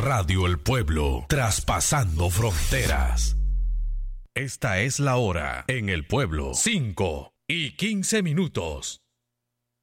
Radio El Pueblo, traspasando fronteras. Esta es la hora en El Pueblo, 5:15.